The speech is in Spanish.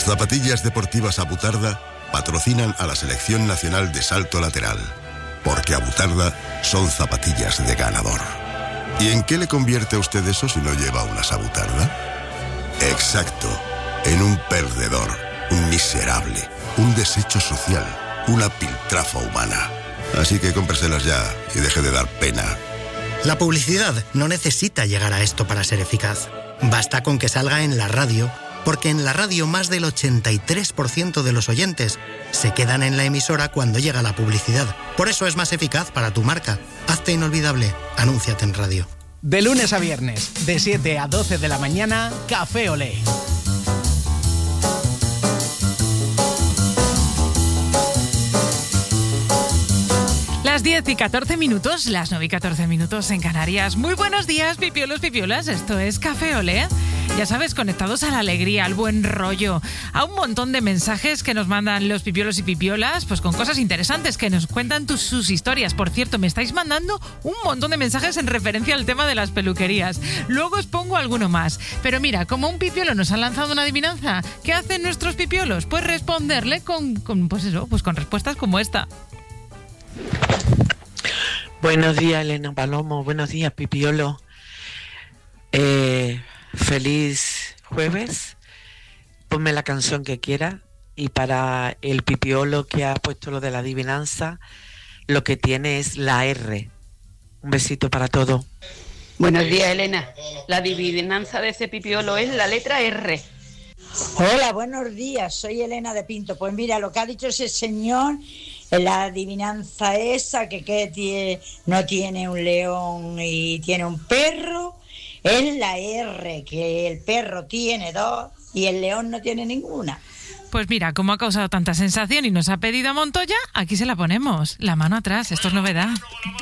zapatillas deportivas Abutarda patrocinan a la Selección Nacional de Salto Lateral, porque Abutarda son zapatillas de ganador. ¿Y en qué le convierte a usted eso si no lleva unas Abutarda? Exacto, en un perdedor, un miserable, un desecho social, una piltrafa humana. Así que cómpreselas ya y deje de dar pena. La publicidad no necesita llegar a esto para ser eficaz. Basta con que salga en la radio, porque en la radio más del 83% de los oyentes se quedan en la emisora cuando llega la publicidad. Por eso es más eficaz para tu marca. Hazte inolvidable. Anúnciate en radio. De lunes a viernes, de 7 a 12 de la mañana, Café Olé. Las 10 y 14 minutos, las 9 y 14 minutos en Canarias. Muy buenos días, pipiolos, pipiolas. Esto es Café Olé. Ya sabes, conectados a la alegría, al buen rollo, a un montón de mensajes que nos mandan los pipiolos y pipiolas, pues con cosas interesantes que nos cuentan sus historias. Por cierto, me estáis mandando un montón de mensajes en referencia al tema de las peluquerías. Luego os pongo alguno más. Pero mira, como un pipiolo nos ha lanzado una adivinanza, ¿qué hacen nuestros pipiolos? Pues responderle con respuestas como esta. Buenos días, Elena Palomo. Buenos días, pipiolo. Feliz jueves. Ponme la canción que quiera. Y para el pipiolo que ha puesto lo de la adivinanza, lo que tiene es la R. Un besito para todo. Buenos días, Elena. La adivinanza de ese pipiolo es la letra R. Hola, buenos días. Soy Elena de Pinto. Pues mira, lo que ha dicho ese señor, la adivinanza esa, que no tiene un león y tiene un perro, es la R, que el perro tiene 2 y el león no tiene ninguna. Pues mira, como ha causado tanta sensación y nos ha pedido a Montoya, aquí se la ponemos. La mano atrás, esto es novedad.